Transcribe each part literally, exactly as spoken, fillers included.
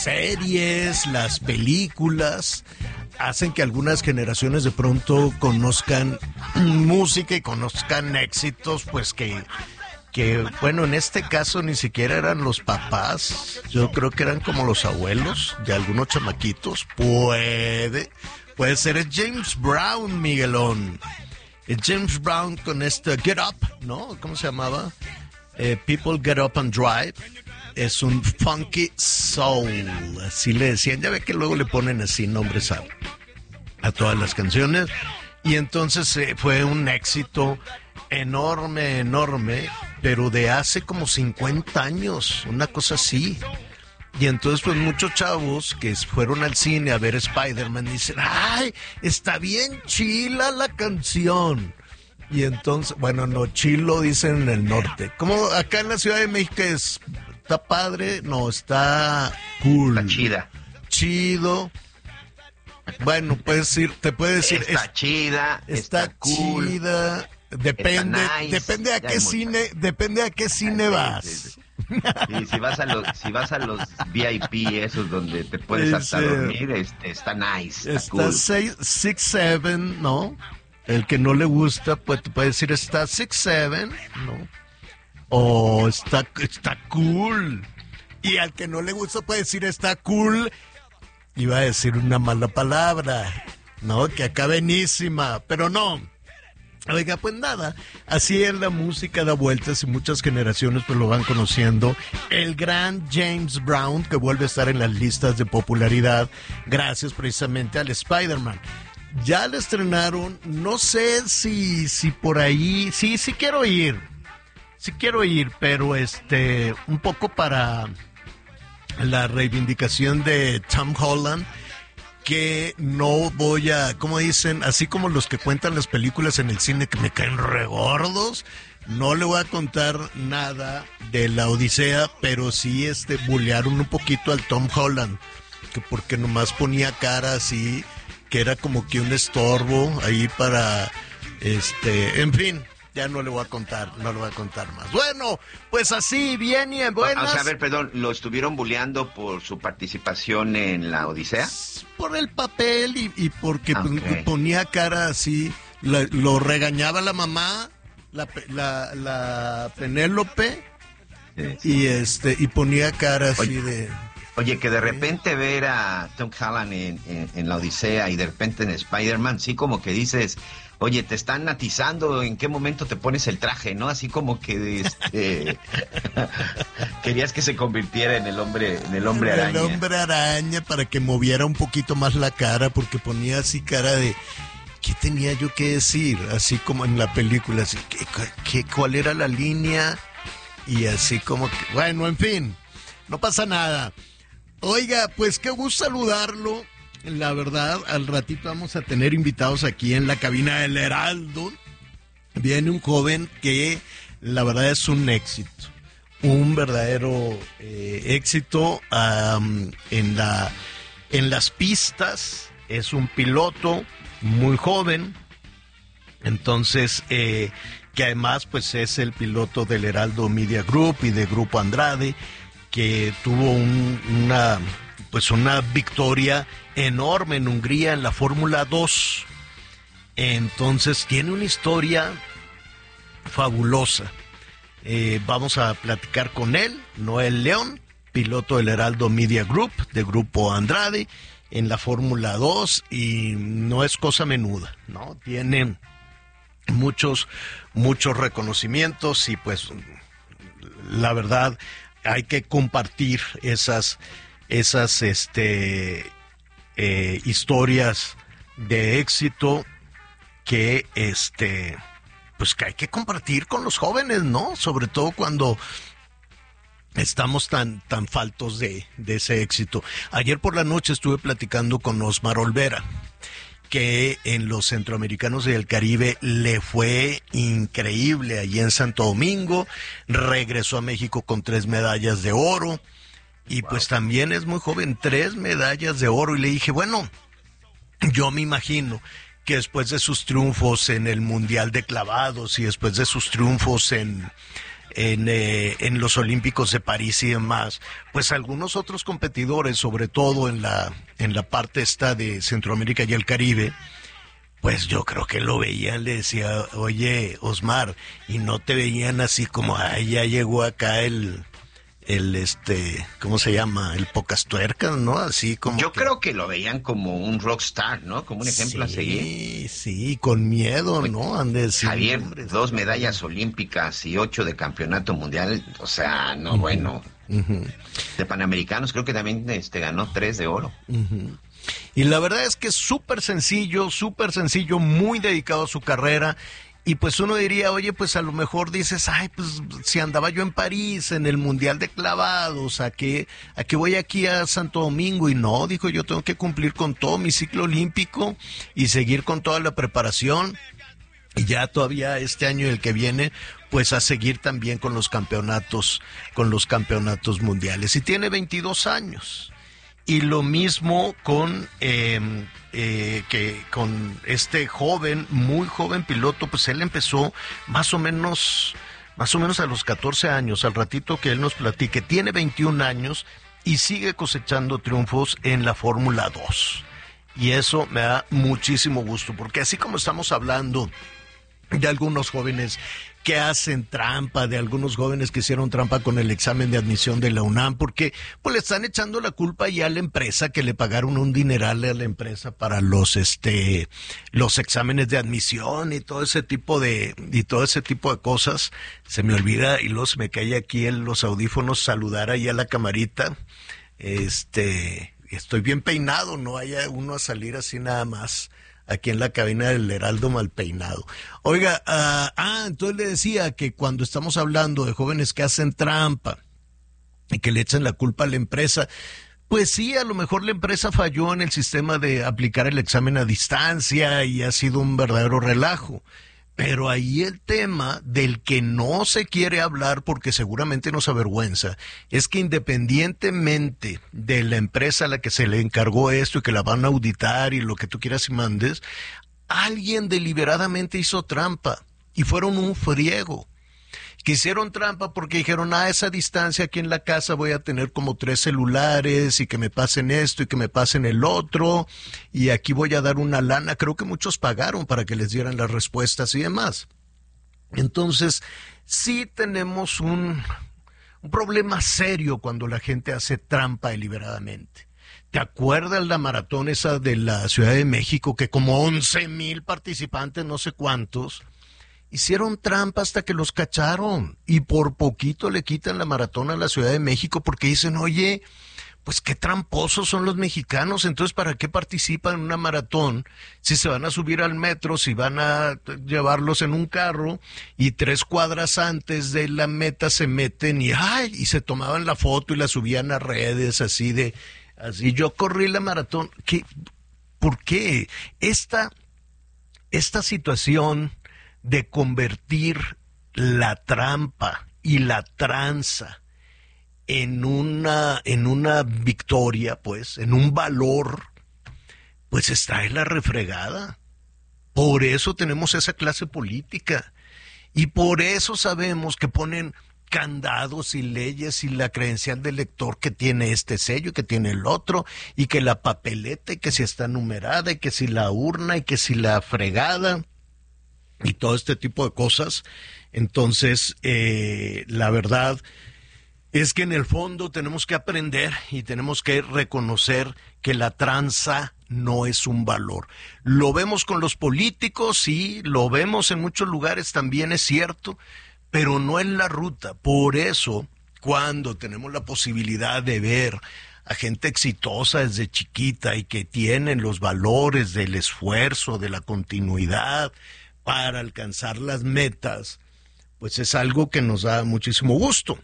series, las películas, hacen que algunas generaciones de pronto conozcan música y conozcan éxitos, pues que, que, bueno, en este caso ni siquiera eran los papás, yo creo que eran como los abuelos de algunos chamaquitos. Puede, puede ser el James Brown, Miguelón. El James Brown con este Get Up, ¿no? ¿Cómo se llamaba? Eh, People Get Up and Drive. Es un funky soul, así le decían. Ya ve que luego le ponen así nombres a, a todas las canciones. Y entonces eh, fue un éxito enorme, enorme, pero de hace como cincuenta años, una cosa así. Y entonces pues muchos chavos que fueron al cine a ver Spider-Man dicen, ¡ay, está bien chila la canción! Y entonces, bueno, no, chilo dicen en el norte. Como acá en la Ciudad de México es... ¿Está padre? No, está cool. Está chida. Chido. Bueno, puedes decir, te puede decir... Está es, chida, está, está cool. Chida. Depende, está nice, depende a qué cine, mucho. depende a qué cine vas. Sí, sí. Y si vas a los, si vas a los V I P, esos donde te puedes hasta sí. dormir, este, está nice. Está, está cool. seis, six, seven, ¿no? El que no le gusta, pues te puede decir está six, seven, ¿no? O está, está cool. Y al que no le gusta puede decir está cool. Iba a decir una mala palabra, ¿no? Que acá benísima, pero no. Oiga, pues nada, así es la música, da vueltas y muchas generaciones pues lo van conociendo. El gran James Brown, que vuelve a estar en las listas de popularidad gracias precisamente al Spider-Man. Ya le estrenaron, no sé si, si por ahí, sí, sí quiero ir. Sí quiero ir, pero este, un poco para la reivindicación de Tom Holland, que no voy a, como dicen, así como los que cuentan las películas en el cine que me caen regordos, no le voy a contar nada de la Odisea, pero sí este, bullearon un poquito al Tom Holland, que porque nomás ponía cara así, que era como que un estorbo ahí para, este, en fin. Ya no le voy a contar, no le voy a contar más. Bueno, pues así, bien y en buenas. O sea, a ver, perdón, ¿lo estuvieron bulleando por su participación en la Odisea? Por el papel y, y porque okay. ponía cara así, la, lo regañaba la mamá, la, la, la Penélope, sí, sí. y este y ponía cara así oye, de... Oye, que de repente ver a Tom Holland en, en, en la Odisea y de repente en Spider-Man, sí como que dices... Oye, te están atizando, ¿en qué momento te pones el traje, no? Así como que este querías que se convirtiera en el hombre, en el hombre araña. El hombre araña para que moviera un poquito más la cara, porque ponía así cara de ¿qué tenía yo que decir? Así como en la película, así ¿qué, qué, cuál era la línea? Y así como que, bueno, en fin, no pasa nada. Oiga, pues qué gusto saludarlo. La verdad, al ratito vamos a tener invitados aquí en la cabina del Heraldo. Viene un joven que la verdad es un éxito, un verdadero eh, éxito um, en, la, en las pistas. Es un piloto muy joven, entonces eh, que además pues es el piloto del Heraldo Media Group y de Grupo Andrade, que tuvo un, una... pues una victoria enorme en Hungría en la Fórmula dos. Entonces tiene una historia fabulosa. Eh, vamos a platicar con él, Noel León, piloto del Heraldo Media Group, de Grupo Andrade, en la Fórmula dos, y no es cosa menuda, ¿no? Tiene muchos, muchos reconocimientos y pues la verdad hay que compartir esas esas este eh, historias de éxito que este pues que hay que compartir con los jóvenes, ¿no? Sobre todo cuando estamos tan tan faltos de, de ese éxito. Ayer por la noche estuve platicando con Osmar Olvera, que en los Centroamericanos y del Caribe le fue increíble allí en Santo Domingo, regresó a México con tres medallas de oro. Y wow. Pues también es muy joven, tres medallas de oro. Y le dije, bueno, yo me imagino que después de sus triunfos en el Mundial de Clavados y después de sus triunfos en, en, eh, en los Olímpicos de París y demás, pues algunos otros competidores, sobre todo en la, en la parte esta de Centroamérica y el Caribe, pues yo creo que lo veían, le decía, oye, Osmar, y no te veían así como, ay, ya llegó acá el... el este, ¿cómo se llama? El pocas tuercas, ¿no? Así como Yo que... creo que lo veían como un rockstar, ¿no? Como un ejemplo sí, a seguir. Sí, sí, con miedo, Oye, ¿no? Han de decir, Javier, hombre, dos medallas olímpicas y ocho de campeonato mundial, o sea, no, uh-huh, bueno. Uh-huh. De Panamericanos creo que también este, ganó tres de oro. Uh-huh. Y la verdad es que es súper sencillo, súper sencillo, muy dedicado a su carrera. Y pues uno diría, oye, pues a lo mejor dices, ay, pues si andaba yo en París, en el Mundial de Clavados, ¿a qué, a qué voy aquí a Santo Domingo? Y no, dijo, yo tengo que cumplir con todo mi ciclo olímpico y seguir con toda la preparación. Y ya todavía este año y el que viene, pues a seguir también con los campeonatos, con los campeonatos mundiales. Y tiene veintidós años. Y lo mismo con eh, eh, que con este joven, muy joven piloto, pues él empezó más o menos, más o menos a los catorce años, al ratito que él nos platique, tiene veintiún años y sigue cosechando triunfos en la Fórmula dos. Y eso me da muchísimo gusto, porque así como estamos hablando de algunos jóvenes que hacen trampa, de algunos jóvenes que hicieron trampa con el examen de admisión de la UNAM, porque pues le están echando la culpa ya a la empresa, que le pagaron un dineral a la empresa para los este los exámenes de admisión y todo ese tipo de y todo ese tipo de cosas. Se me olvida y luego se me cae aquí en los audífonos saludar ahí a la camarita. Este, estoy bien peinado, no haya uno a salir así nada más aquí en la cabina del Heraldo mal peinado. Oiga, uh, ah, entonces le decía que cuando estamos hablando de jóvenes que hacen trampa y que le echan la culpa a la empresa, pues sí, a lo mejor la empresa falló en el sistema de aplicar el examen a distancia y ha sido un verdadero relajo. Pero ahí el tema del que no se quiere hablar, porque seguramente nos avergüenza, es que independientemente de la empresa a la que se le encargó esto y que la van a auditar y lo que tú quieras y mandes, alguien deliberadamente hizo trampa y fueron un friego. Que hicieron trampa porque dijeron, a esa distancia aquí en la casa voy a tener como tres celulares y que me pasen esto y que me pasen el otro y aquí voy a dar una lana. Creo que muchos pagaron para que les dieran las respuestas y demás. Entonces, sí tenemos un, un problema serio cuando la gente hace trampa deliberadamente. ¿Te acuerdas la maratón esa de la Ciudad de México que como once mil participantes, no sé cuántos, hicieron trampa hasta que los cacharon y por poquito le quitan la maratón a la Ciudad de México porque dicen, oye, pues qué tramposos son los mexicanos, entonces ¿para qué participan en una maratón si se van a subir al metro, si van a llevarlos en un carro y tres cuadras antes de la meta se meten y ay, y se tomaban la foto y la subían a redes así de, así yo corrí la maratón? ¿Qué? ¿Por qué? Esta, esta situación de convertir la trampa y la tranza en una, en una victoria, pues, en un valor, pues está en la refregada. Por eso tenemos esa clase política. Y por eso sabemos que ponen candados y leyes y la credencial del lector que tiene este sello y que tiene el otro, y que la papeleta y que si está numerada y que si la urna y que si la fregada y todo este tipo de cosas. Entonces, eh, la verdad es que en el fondo tenemos que aprender y tenemos que reconocer que la tranza no es un valor. Lo vemos con los políticos, sí, lo vemos en muchos lugares, también es cierto, pero no es la ruta. Por eso, cuando tenemos la posibilidad de ver a gente exitosa desde chiquita y que tienen los valores del esfuerzo, de la continuidad para alcanzar las metas, pues es algo que nos da muchísimo gusto.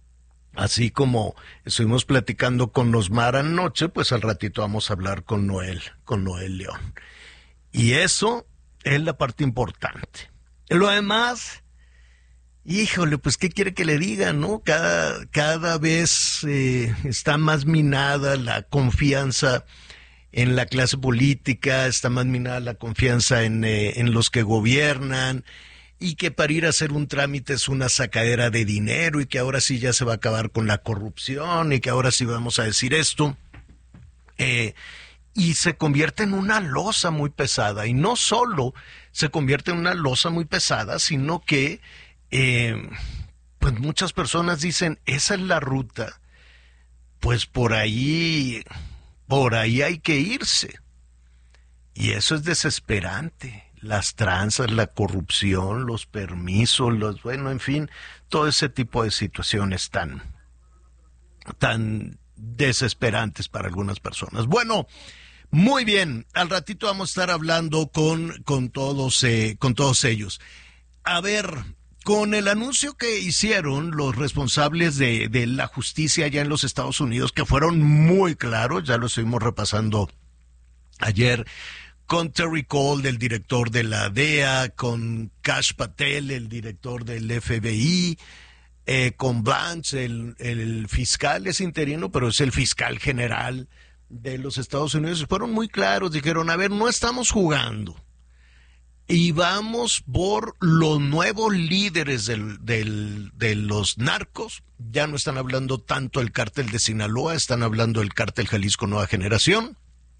Así como estuvimos platicando con Osmar anoche, pues al ratito vamos a hablar con Noel, con Noel León. Y eso es la parte importante. Lo demás, híjole, pues qué quiere que le diga, ¿no? Cada, cada vez eh, está más minada la confianza en la clase política, está más minada la confianza en, eh, en los que gobiernan. y que para ir a hacer un trámite es una sacadera de dinero y que ahora sí ya se va a acabar con la corrupción y que ahora sí vamos a decir esto. Eh, y se convierte en una losa muy pesada. Y no solo se convierte en una losa muy pesada, sino que eh, pues muchas personas dicen, esa es la ruta, pues por ahí, por ahí hay que irse. Y eso es desesperante. Las tranzas, la corrupción, los permisos, los, bueno, en fin, todo ese tipo de situaciones tan, tan desesperantes para algunas personas. Bueno, muy bien, al ratito vamos a estar hablando con, con todos, eh, con todos ellos. A ver, con el anuncio que hicieron los responsables de, de la justicia allá en los Estados Unidos, que fueron muy claros, ya lo estuvimos repasando ayer, con Terry Cole, el director de la D E A, con Kash Patel, el director del F B I, eh, con Blanche, el, el fiscal es interino, pero es el fiscal general de los Estados Unidos. Fueron muy claros, dijeron, a ver, no estamos jugando. Y vamos por los nuevos líderes del, del, de los narcos. Ya no están hablando tanto del cártel de Sinaloa, están hablando del cártel Jalisco Nueva Generación.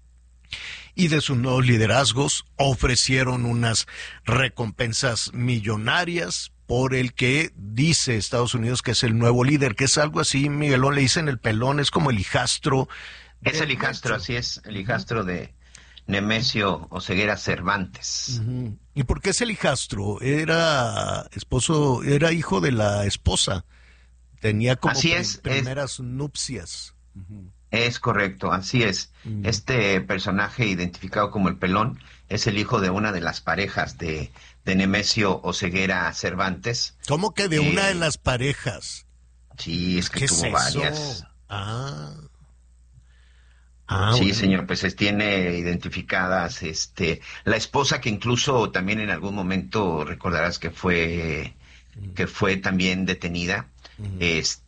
Y de sus nuevos liderazgos ofrecieron unas recompensas millonarias por el que dice Estados Unidos que es el nuevo líder, que es algo así, Miguelón, le dicen el pelón, es como el hijastro. Es el hijastro, así es, el hijastro de Nemesio Oseguera Cervantes. Uh-huh. ¿Y por qué es el hijastro? Era esposo, era hijo de la esposa, tenía como así es, prim- primeras es... nupcias. Uh-huh. Es correcto, así es. Mm. Este personaje identificado como el pelón es el hijo de una de las parejas de, de Nemesio Oseguera Cervantes. ¿Cómo que de eh, una de las parejas? Sí, es que tuvo es varias. Ah. Ah, sí, bueno. Señor, pues es, tiene identificadas este, la esposa que incluso también en algún momento recordarás que fue, mm. que fue también detenida. Mm.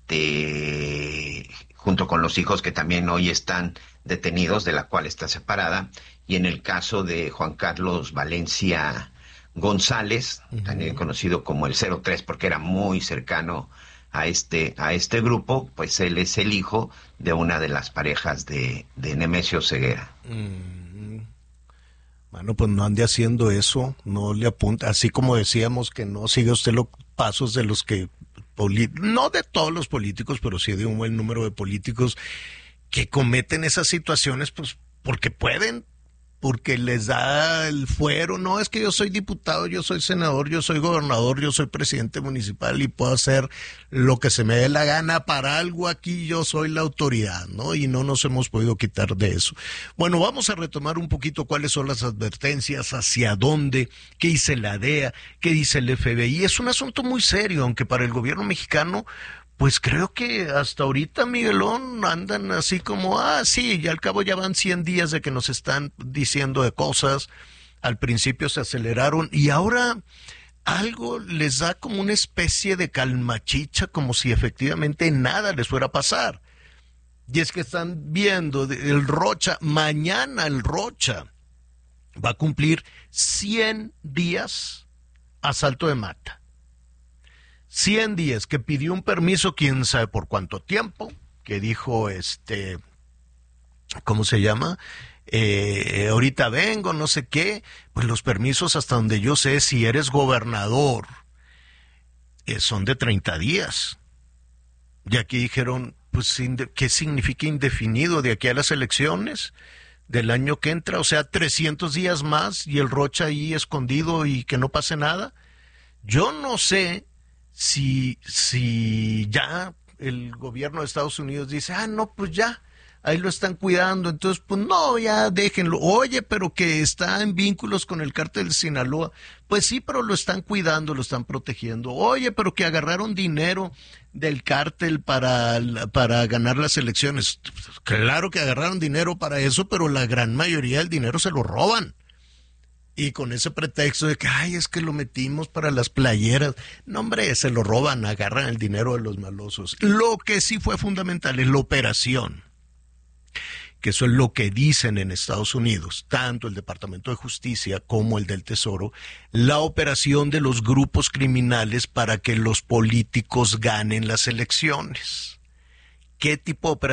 Este... junto con los hijos que también hoy están detenidos, de la cual está separada, y en el caso de Juan Carlos Valencia González, uh-huh. también conocido como el cero tres, porque era muy cercano a este, a este grupo, pues él es el hijo de una de las parejas de, de Nemesio Ceguera. Uh-huh. Bueno, pues no ande haciendo eso, no le apunta, así como decíamos que no sigue usted los pasos de los que no de todos los políticos, pero sí de un buen número de políticos que cometen esas situaciones, pues porque pueden, porque les da el fuero. No, es que yo soy diputado, yo soy senador, yo soy gobernador, yo soy presidente municipal y puedo hacer lo que se me dé la gana. Para algo aquí yo soy la autoridad, ¿no? Y no nos hemos podido quitar de eso. Bueno, vamos a retomar un poquito cuáles son las advertencias, hacia dónde, qué dice la D E A, qué dice el F B I. Es un asunto muy serio, aunque para el gobierno mexicano, pues creo que hasta ahorita, Miguelón, andan así como, ah, sí, y al cabo ya van cien días de que nos están diciendo de cosas. Al principio se aceleraron y ahora algo les da como una especie de calmachicha, como si efectivamente nada les fuera a pasar. Y es que están viendo el Rocha, mañana el Rocha va a cumplir cien días a Salto de Mata. cien días, que pidió un permiso, quién sabe por cuánto tiempo, que dijo, este, ¿cómo se llama? Eh, ahorita vengo, no sé qué. Pues los permisos, hasta donde yo sé, si eres gobernador, eh, son de treinta días. Y aquí dijeron, pues, ¿qué significa indefinido de aquí a las elecciones del año que entra? O sea, trescientos días más y el Rocha ahí escondido y que no pase nada. Yo no sé Si, si ya el gobierno de Estados Unidos dice, ah, no, pues ya, ahí lo están cuidando, entonces, pues no, ya déjenlo. Oye, pero que está en vínculos con el cártel de Sinaloa. Pues sí, pero lo están cuidando, lo están protegiendo. Oye, pero que agarraron dinero del cártel para, para ganar las elecciones. Claro que agarraron dinero para eso, pero la gran mayoría del dinero se lo roban. Y con ese pretexto de que, ay, es que lo metimos para las playeras. No, hombre, se lo roban, agarran el dinero de los malosos. Lo que sí fue fundamental es la operación. que eso es lo que dicen en Estados Unidos, tanto el Departamento de Justicia como el del Tesoro, la operación de los grupos criminales para que los políticos ganen las elecciones. ¿Qué tipo de operación?